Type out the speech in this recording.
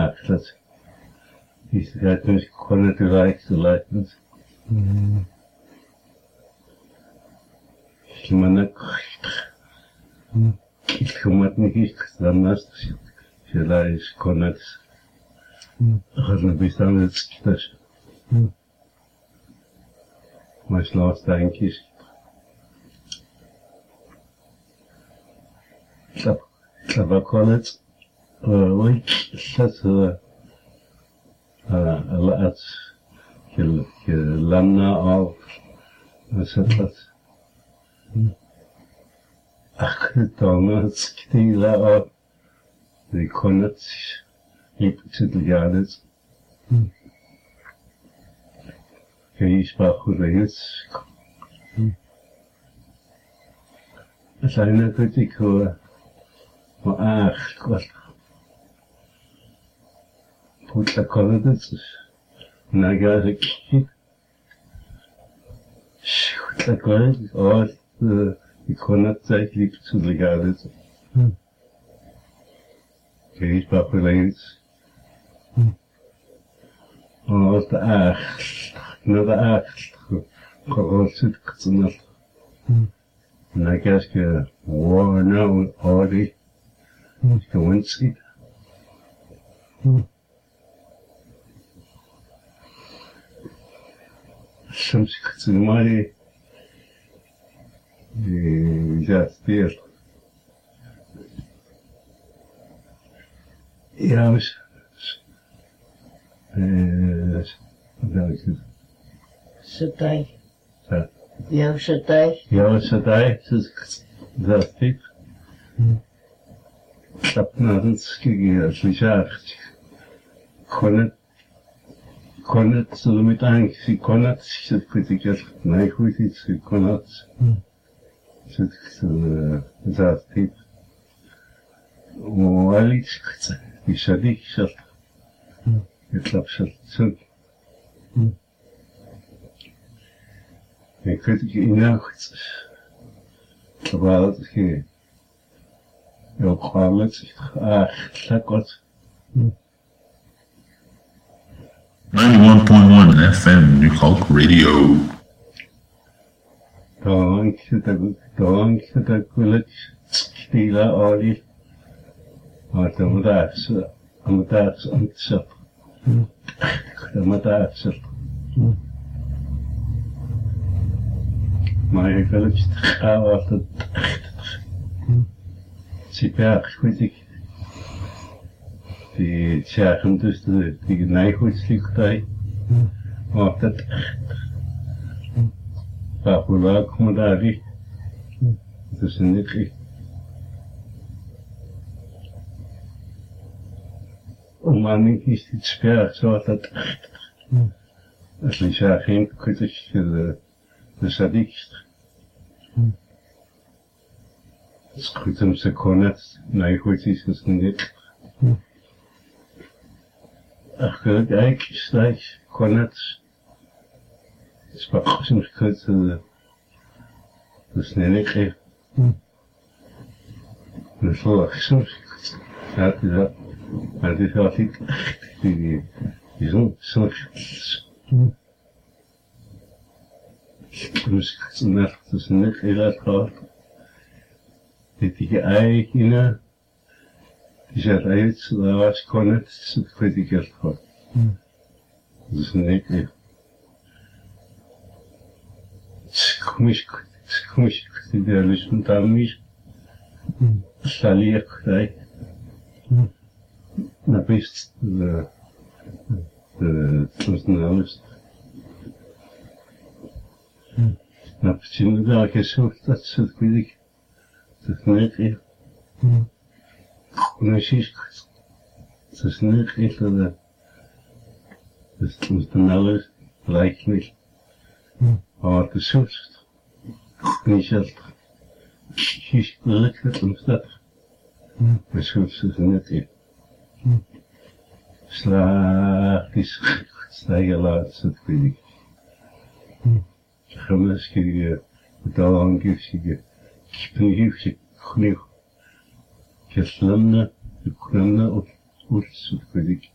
dat is gaat dus kon het rijkste lijken. Schmanak. Ik kom het niet dan naast. Jela is kon het. Als een bestaan het schiet. Maar laatst denk ik. Dat kon het. Dat het je lamna al dat ach dan het stila al die kon het niet zitten je sprak goed eens zijn het goed ik hoor maar ach wat goed dat kon het naga ik dat kon het oh ik kon het eigenlijk zo legaal je sprak goed eens als de acht naar de acht gewoon zit het naga is je wow nou already gewoon zit soms het maar ja speelt ja dus dat is het Satai. ja Jouw satai. dat is dat nou dat is gezegd kon het zo met angst kon het zit kritisch nee goed iets kon het zit dat is wel iets is dat ik zelf ik heb zo ik weet het in nacht terwijl het je kwam het dat wat 91.1 FM New Hulk Radio. Dank dat ik stila ali. Maar dan daar zo. Maar ik wil het gaan altijd. Super, weet ik. Die zeggen dus die neigungslichtheid. Maar dat Papula Komodari. Dat is niet echt. Maar niet is het sper, zoals dat als je zegt geen kritisch de sadikst. Het is goed om te kunnen, nee goed is het niet. Ach, kijk, steeds kon het. Het is maar soms goed dus nee ik dus wel soms ja dat maar dit was niet die zo soms dus net dus niet heel gehad dit die eigen die zegt uit daar was kon het zo kritisch gehad dus niet komisch idealisme tam is salier krijg na best de personalist na почему да кесов dat soort kwik dat net echt precies dat is net echt dat personalist lijkt niet maar de soort niet zelf kies gelukkig om dat maar soms is net echt slaag is stijgen laatst het kwik Хромовский талантливый, кипнивший книг, кисленно, от улицы